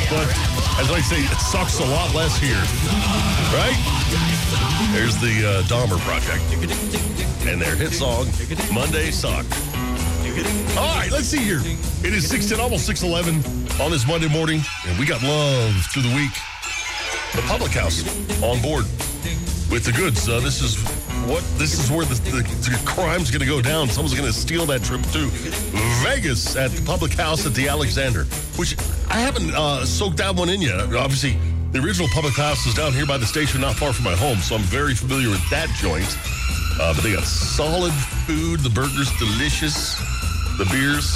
but as I say, it sucks a lot less here. Right? There's the Dahmer Project and their hit song, Monday Suck. All right, let's see here. It is 6:10, almost 6:11 on this Monday morning, and we got love through the week. The Public House on board with the goods. This is where the crime's going to go down. Someone's going to steal that trip to Vegas at the Public House at the Alexander, which I haven't soaked that one in yet. Obviously, the original Public House is down here by the station, not far from my home, so I'm very familiar with that joint. But they got solid food. The burgers, delicious. The beers,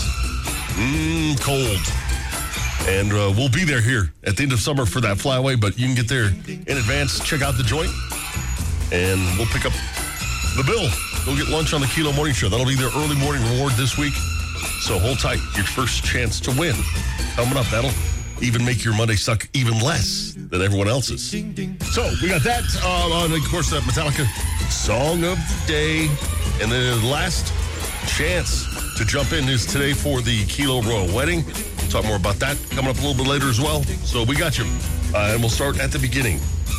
cold. And we'll be there here at the end of summer for that flyaway, but you can get there in advance, check out the joint, and we'll pick up the bill. Go get lunch on the Kilo Morning Show. That'll be their early morning reward this week. So hold tight. Your first chance to win coming up. That'll even make your Monday suck even less than everyone else's. So we got that on, of course, that Metallica Song of the Day. And then the last chance to jump in is today for the Kilo Royal Wedding. We'll talk more about that coming up a little bit later as well. So we got you. And we'll start at the beginning.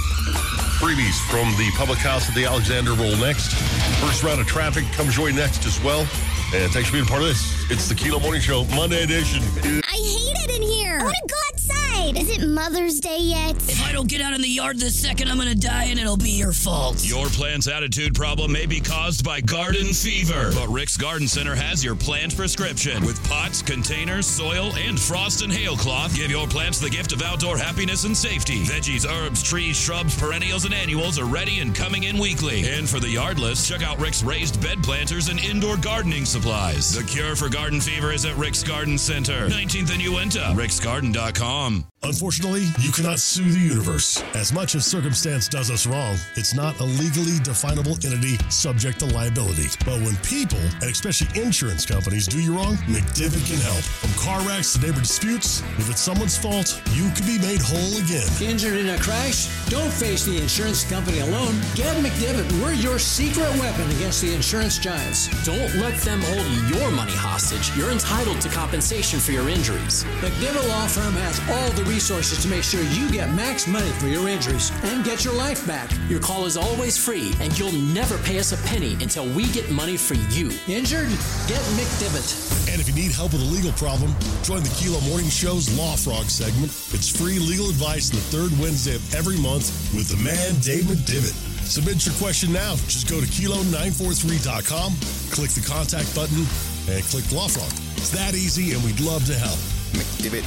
Freebies from the Public House at the Alexander roll next. First round of traffic comes your way next as well. And thanks for being a part of this. It's the Kilo Morning Show, Monday edition. I hate it in here. I want to go outside. Is it Mother's Day yet? If I don't get out in the yard this second, I'm going to die and it'll be your fault. Your plant's attitude problem may be caused by garden fever. But Rick's Garden Center has your plant prescription. With pots, containers, soil, and frost and hail cloth, give your plants the gift of outdoor happiness and safety. Veggies, herbs, trees, shrubs, perennials, and annuals are ready and coming in weekly. And for the yardless, check out Rick's raised bed planters and indoor gardening supplies. The cure for garden fever is at Rick's Garden Center, 19th and Uinta, ricksgarden.com. Unfortunately, you cannot sue the universe. As much as circumstance does us wrong, it's not a legally definable entity subject to liability. But when people, and especially insurance companies, do you wrong, McDivitt can help. From car wrecks to neighbor disputes, if it's someone's fault, you can be made whole again. Injured in a crash? Don't face the insurance company alone. Get McDivitt. We're your secret weapon against the insurance giants. Don't let them hold your money hostage. You're entitled to compensation for your injuries. McDivitt Law Firm has all the resources to make sure you get max money for your injuries and get your life back. Your call is always free, and you'll never pay us a penny until we get money for you. Injured? Get McDivitt. And if you need help with a legal problem, join the Kilo Morning Show's Law Frog segment. It's free legal advice on the third Wednesday of every month with the man, Dave McDivitt. Submit your question now. Just go to kilo943.com, click the contact button, and click Law Frog. It's that easy, and we'd love to help. McDivitt.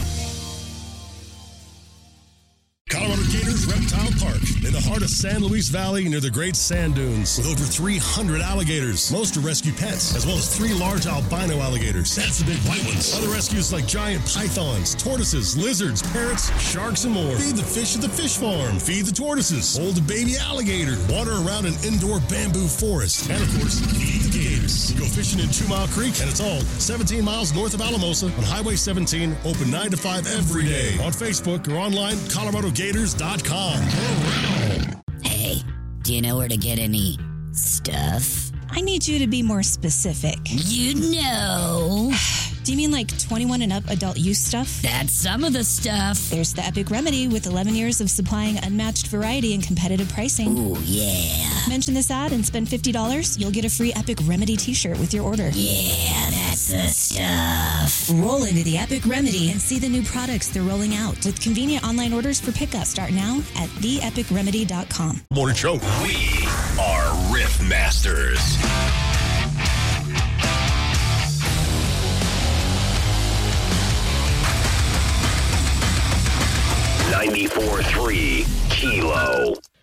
Colorado Gators Reptile Park, in the heart of San Luis Valley near the Great Sand Dunes, with over 300 alligators. Most are rescue pets, as well as 3 large albino alligators. That's the big white ones. Other rescues like giant pythons, tortoises, lizards, parrots, sharks, and more. Feed the fish at the fish farm. Feed the tortoises. Hold a baby alligator. Water around an indoor bamboo forest. And, of course, feed the gators. Go fishing in 2 Mile Creek, and it's all 17 miles north of Alamosa on Highway 17, open 9 to 5 every day. On Facebook or online, ColoradoGators.com. Hey, do you know where to get any stuff? I need you to be more specific. You know. Do you mean like 21 and up adult use stuff? That's some of the stuff. There's the Epic Remedy with 11 years of supplying unmatched variety and competitive pricing. Ooh, yeah. Mention this ad and spend $50. You'll get a free Epic Remedy t-shirt with your order. Yeah, that's the stuff. Roll into the Epic Remedy and see the new products they're rolling out with convenient online orders for pickup. Start now at theepicremedy.com. Morning Show. We are Riff Masters. 94.3 Kilo.